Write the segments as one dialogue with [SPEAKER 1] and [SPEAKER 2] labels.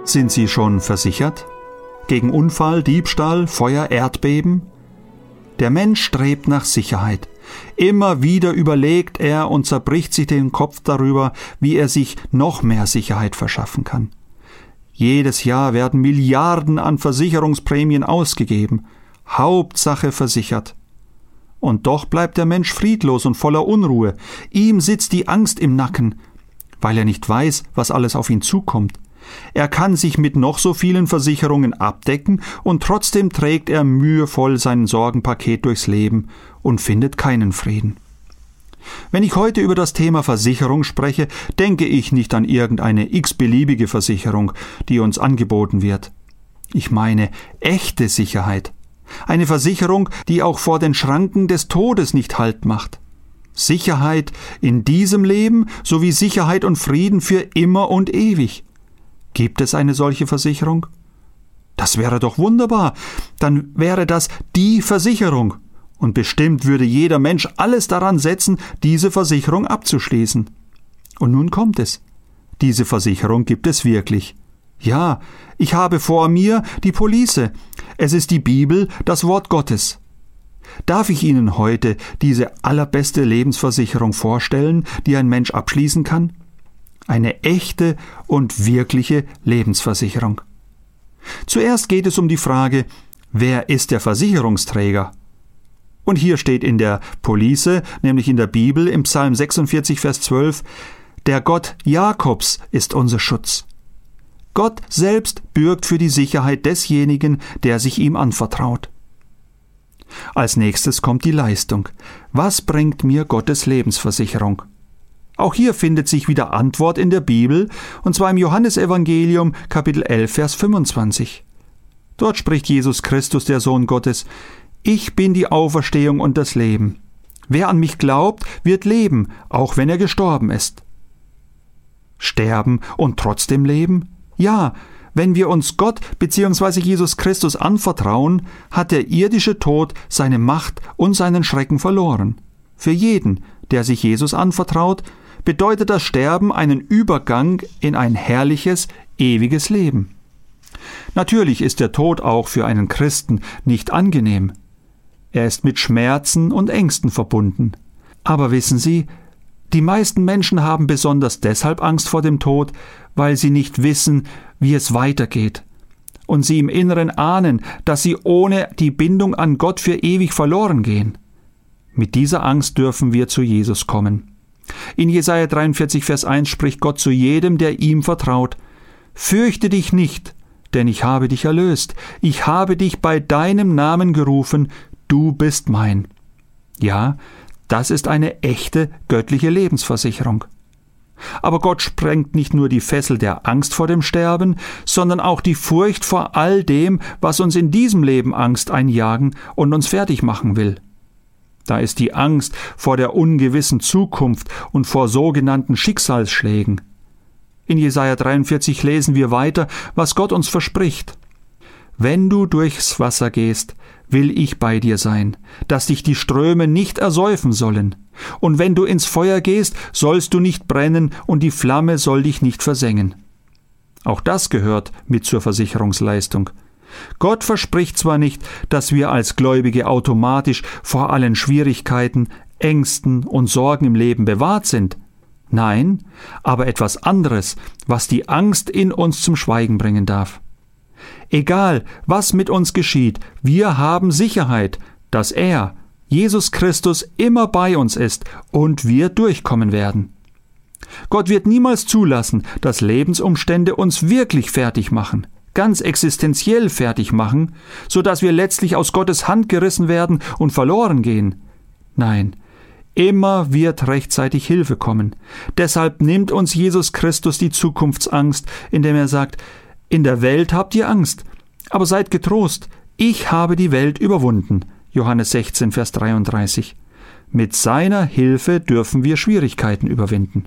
[SPEAKER 1] Sind Sie schon versichert? Gegen Unfall, Diebstahl, Feuer, Erdbeben? Der Mensch strebt nach Sicherheit. Immer wieder überlegt er und zerbricht sich den Kopf darüber, wie er sich noch mehr Sicherheit verschaffen kann. Jedes Jahr werden Milliarden an Versicherungsprämien ausgegeben. Hauptsache versichert. Und doch bleibt der Mensch friedlos und voller Unruhe. Ihm sitzt die Angst im Nacken, weil er nicht weiß, was alles auf ihn zukommt. Er kann sich mit noch so vielen Versicherungen abdecken und trotzdem trägt er mühevoll sein Sorgenpaket durchs Leben und findet keinen Frieden. Wenn ich heute über das Thema Versicherung spreche, denke ich nicht an irgendeine x-beliebige Versicherung, die uns angeboten wird. Ich meine echte Sicherheit. Eine Versicherung, die auch vor den Schranken des Todes nicht Halt macht. Sicherheit in diesem Leben sowie Sicherheit und Frieden für immer und ewig. Gibt es eine solche Versicherung? Das wäre doch wunderbar. Dann wäre das die Versicherung. Und bestimmt würde jeder Mensch alles daran setzen, diese Versicherung abzuschließen. Und nun kommt es. Diese Versicherung gibt es wirklich. Ja, ich habe vor mir die Police. Es ist die Bibel, das Wort Gottes. Darf ich Ihnen heute diese allerbeste Lebensversicherung vorstellen, die ein Mensch abschließen kann? Eine echte und wirkliche Lebensversicherung. Zuerst geht es um die Frage, wer ist der Versicherungsträger? Und hier steht in der Police, nämlich in der Bibel, im Psalm 46, Vers 12, der Gott Jakobs ist unser Schutz. Gott selbst bürgt für die Sicherheit desjenigen, der sich ihm anvertraut. Als nächstes kommt die Leistung. Was bringt mir Gottes Lebensversicherung? Auch hier findet sich wieder Antwort in der Bibel, und zwar im Johannesevangelium, Kapitel 11, Vers 25. Dort spricht Jesus Christus, der Sohn Gottes, Ich bin die Auferstehung und das Leben. Wer an mich glaubt, wird leben, auch wenn er gestorben ist. Sterben und trotzdem leben? Ja, wenn wir uns Gott bzw. Jesus Christus anvertrauen, hat der irdische Tod seine Macht und seinen Schrecken verloren. Für jeden, der sich Jesus anvertraut, bedeutet das Sterben einen Übergang in ein herrliches, ewiges Leben. Natürlich ist der Tod auch für einen Christen nicht angenehm. Er ist mit Schmerzen und Ängsten verbunden. Aber wissen Sie, die meisten Menschen haben besonders deshalb Angst vor dem Tod, weil sie nicht wissen, wie es weitergeht. Und sie im Inneren ahnen, dass sie ohne die Bindung an Gott für ewig verloren gehen. Mit dieser Angst dürfen wir zu Jesus kommen. In Jesaja 43, Vers 1 spricht Gott zu jedem, der ihm vertraut: Fürchte dich nicht, denn ich habe dich erlöst. Ich habe dich bei deinem Namen gerufen, du bist mein. Ja, das ist eine echte göttliche Lebensversicherung. Aber Gott sprengt nicht nur die Fessel der Angst vor dem Sterben, sondern auch die Furcht vor all dem, was uns in diesem Leben Angst einjagen und uns fertig machen will. Da ist die Angst vor der ungewissen Zukunft und vor sogenannten Schicksalsschlägen. In Jesaja 43 lesen wir weiter, was Gott uns verspricht. Wenn du durchs Wasser gehst, will ich bei dir sein, dass dich die Ströme nicht ersäufen sollen. Und wenn du ins Feuer gehst, sollst du nicht brennen und die Flamme soll dich nicht versengen. Auch das gehört mit zur Versicherungsleistung. Gott verspricht zwar nicht, dass wir als Gläubige automatisch vor allen Schwierigkeiten, Ängsten und Sorgen im Leben bewahrt sind. Nein, aber etwas anderes, was die Angst in uns zum Schweigen bringen darf. Egal, was mit uns geschieht, wir haben Sicherheit, dass er, Jesus Christus, immer bei uns ist und wir durchkommen werden. Gott wird niemals zulassen, dass Lebensumstände uns wirklich fertig machen, ganz existenziell fertig machen, so dass wir letztlich aus Gottes Hand gerissen werden und verloren gehen. Nein, immer wird rechtzeitig Hilfe kommen. Deshalb nimmt uns Jesus Christus die Zukunftsangst, indem er sagt: In der Welt habt ihr Angst, aber seid getrost, ich habe die Welt überwunden. Johannes 16, Vers 33. Mit seiner Hilfe dürfen wir Schwierigkeiten überwinden.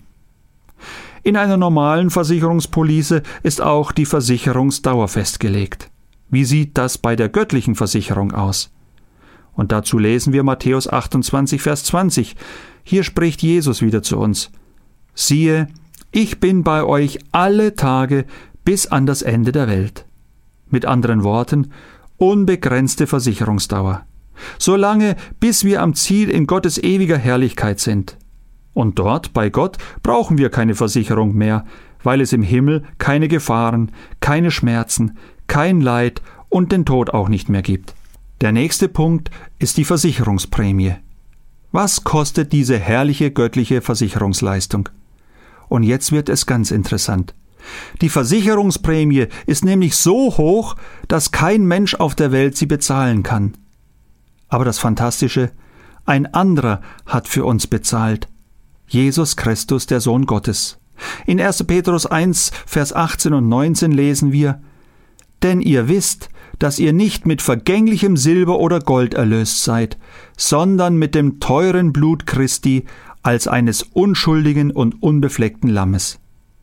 [SPEAKER 1] In einer normalen Versicherungspolice ist auch die Versicherungsdauer festgelegt. Wie sieht das bei der göttlichen Versicherung aus? Und dazu lesen wir Matthäus 28, Vers 20. Hier spricht Jesus wieder zu uns: Siehe, ich bin bei euch alle Tage bis an das Ende der Welt. Mit anderen Worten, unbegrenzte Versicherungsdauer. Solange, bis wir am Ziel in Gottes ewiger Herrlichkeit sind. Und dort, bei Gott, brauchen wir keine Versicherung mehr, weil es im Himmel keine Gefahren, keine Schmerzen, kein Leid und den Tod auch nicht mehr gibt. Der nächste Punkt ist die Versicherungsprämie. Was kostet diese herrliche göttliche Versicherungsleistung? Und jetzt wird es ganz interessant. Die Versicherungsprämie ist nämlich so hoch, dass kein Mensch auf der Welt sie bezahlen kann. Aber das Fantastische, ein anderer hat für uns bezahlt. Jesus Christus, der Sohn Gottes. In 1. Petrus 1, Vers 18 und 19 lesen wir: Denn ihr wisst, dass ihr nicht mit vergänglichem Silber oder Gold erlöst seid, sondern mit dem teuren Blut Christi als eines unschuldigen und unbefleckten Lammes.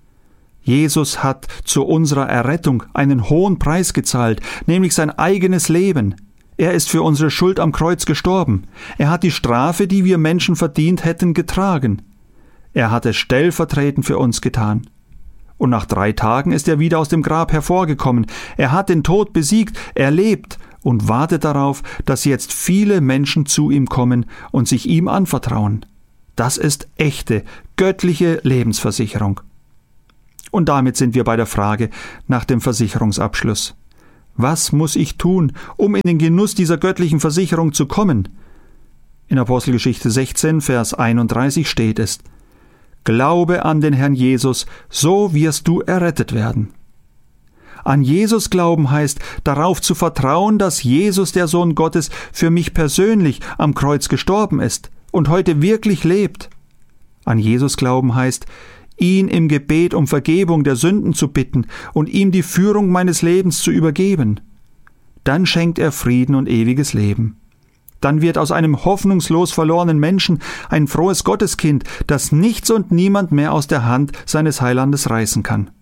[SPEAKER 1] Jesus hat zu unserer Errettung einen hohen Preis gezahlt, nämlich sein eigenes Leben. Er ist für unsere Schuld am Kreuz gestorben. Er hat die Strafe, die wir Menschen verdient hätten, getragen. Er hat es stellvertretend für uns getan. Und nach 3 Tagen ist er wieder aus dem Grab hervorgekommen. Er hat den Tod besiegt, er lebt und wartet darauf, dass jetzt viele Menschen zu ihm kommen und sich ihm anvertrauen. Das ist echte, göttliche Lebensversicherung. Und damit sind wir bei der Frage nach dem Versicherungsabschluss. Was muss ich tun, um in den Genuss dieser göttlichen Versicherung zu kommen? In Apostelgeschichte 16, Vers 31 steht es: Glaube an den Herrn Jesus, so wirst du errettet werden. An Jesus glauben heißt, darauf zu vertrauen, dass Jesus, der Sohn Gottes, für mich persönlich am Kreuz gestorben ist und heute wirklich lebt. An Jesus glauben heißt, ihn im Gebet um Vergebung der Sünden zu bitten und ihm die Führung meines Lebens zu übergeben. Dann schenkt er Frieden und ewiges Leben. Dann wird aus einem hoffnungslos verlorenen Menschen ein frohes Gotteskind, das nichts und niemand mehr aus der Hand seines Heilandes reißen kann.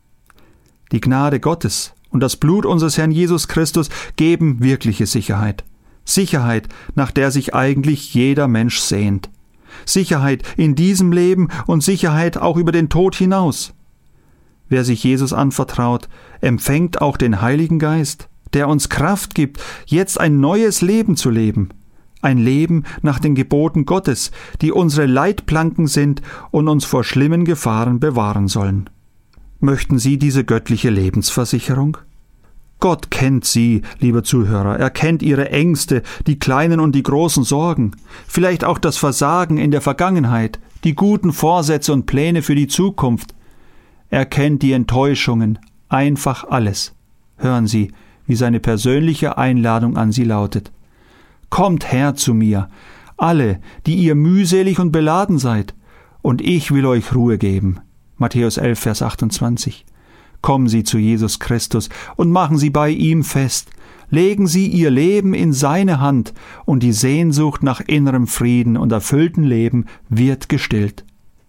[SPEAKER 1] Die Gnade Gottes und das Blut unseres Herrn Jesus Christus geben wirkliche Sicherheit. Sicherheit, nach der sich eigentlich jeder Mensch sehnt. Sicherheit in diesem Leben und Sicherheit auch über den Tod hinaus. Wer sich Jesus anvertraut, empfängt auch den Heiligen Geist, der uns Kraft gibt, jetzt ein neues Leben zu leben. Ein Leben nach den Geboten Gottes, die unsere Leitplanken sind und uns vor schlimmen Gefahren bewahren sollen. Möchten Sie diese göttliche Lebensversicherung? Gott kennt Sie, liebe Zuhörer, er kennt Ihre Ängste, die kleinen und die großen Sorgen, vielleicht auch das Versagen in der Vergangenheit, die guten Vorsätze und Pläne für die Zukunft. Er kennt die Enttäuschungen, einfach alles. Hören Sie, wie seine persönliche Einladung an Sie lautet. Kommt her zu mir, alle, die ihr mühselig und beladen seid, und ich will euch Ruhe geben. Matthäus 11, Vers 28. Kommen Sie zu Jesus Christus und machen Sie bei ihm fest. Legen Sie Ihr Leben in seine Hand und die Sehnsucht nach innerem Frieden und erfülltem Leben wird gestillt.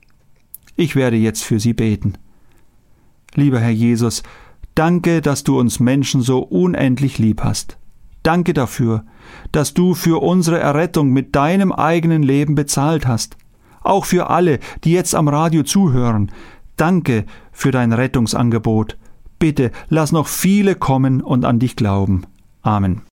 [SPEAKER 1] Ich werde jetzt für Sie beten. Lieber Herr Jesus, danke, dass du uns Menschen so unendlich lieb hast. Danke dafür, dass du für unsere Errettung mit deinem eigenen Leben bezahlt hast. Auch für alle, die jetzt am Radio zuhören. Danke für dein Rettungsangebot. Bitte lass noch viele kommen und an dich glauben. Amen.